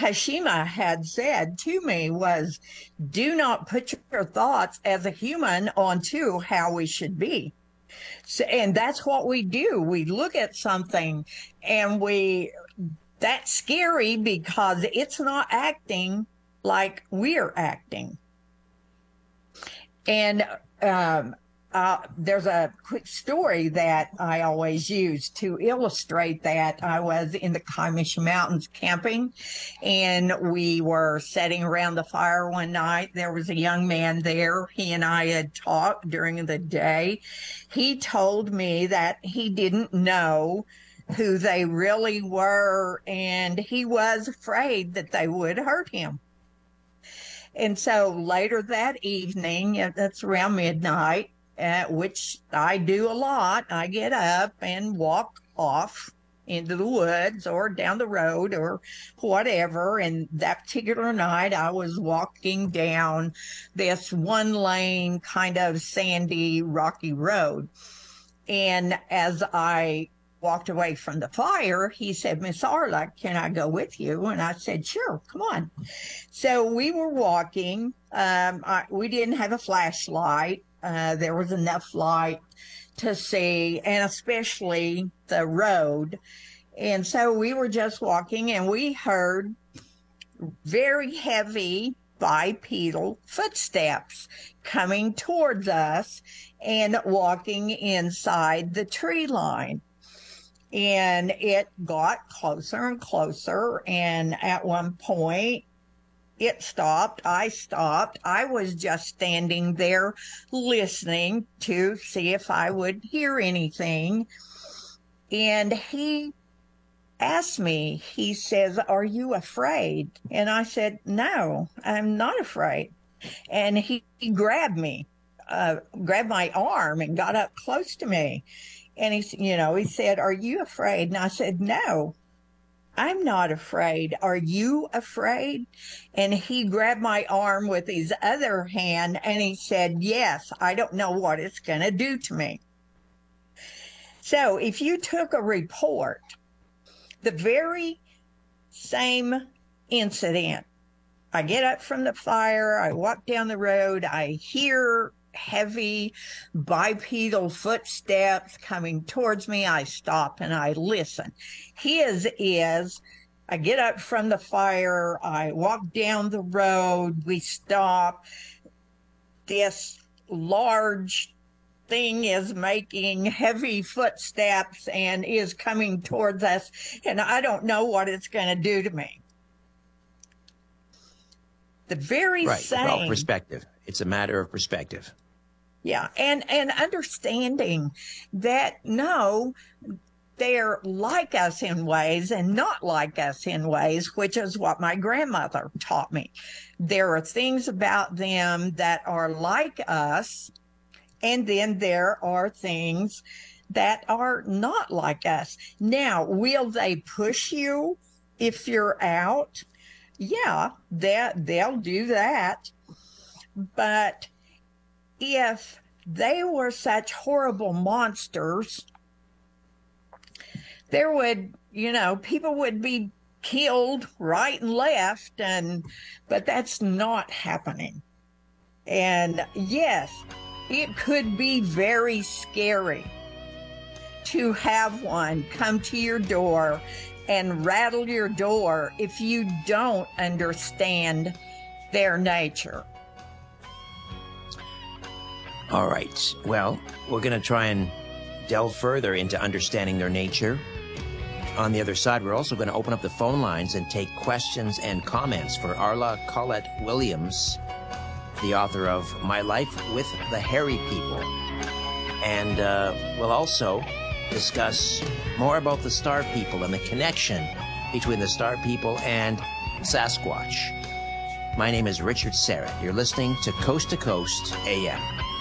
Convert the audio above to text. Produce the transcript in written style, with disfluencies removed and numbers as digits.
Kashima had said to me was, do not put your thoughts as a human onto how we should be. So, and that's what we do. We look at something and that's scary because it's not acting like we're acting. And there's a quick story that I always use to illustrate that. I was in the Kaimish Mountains camping, and we were sitting around the fire one night. There was a young man there. He and I had talked during the day. He told me that he didn't know who they really were, and he was afraid that they would hurt him. And so later that evening, that's around midnight, which I do a lot, I get up and walk off into the woods or down the road or whatever. And that particular night, I was walking down this one lane, kind of sandy, rocky road. And as I walked away from the fire, he said, Miss Arla, can I go with you? And I said, sure, come on. So we were walking. We didn't have a flashlight. There was enough light to see, and especially the road. And so we were just walking, and we heard very heavy bipedal footsteps coming towards us and walking inside the tree line. And it got closer and closer. And at one point, it stopped. I stopped. I was just standing there listening to see if I would hear anything. And he asked me, he says, are you afraid? And I said, no, I'm not afraid. And he grabbed me, grabbed my arm and got up close to me. And he said, are you afraid? And I said, no, I'm not afraid. Are you afraid? And he grabbed my arm with his other hand and he said, yes, I don't know what it's going to do to me. So if you took a report, the very same incident, I get up from the fire, I walk down the road, I hear heavy bipedal footsteps coming towards me. I stop and I listen. His is, I get up from the fire, I walk down the road, we stop. This large thing is making heavy footsteps and is coming towards us, and I don't know what it's going to do to me. The very same. Well, perspective. It's a matter of perspective. Yeah, and understanding that, no, they're like us in ways and not like us in ways, which is what my grandmother taught me. There are things about them that are like us, and then there are things that are not like us. Now, will they push you if you're out? Yeah, they'll do that. But if they were such horrible monsters, there would, people would be killed right and left, but that's not happening. And yes, it could be very scary to have one come to your door and rattle your door if you don't understand their nature. All right. Well, we're going to try and delve further into understanding their nature. On the other side, we're also going to open up the phone lines and take questions and comments for Arla Collette Williams, the author of My Life with the Hairy People. And we'll also discuss more about the Star People and the connection between the Star People and Sasquatch. My name is Richard Serrett. You're listening to Coast AM.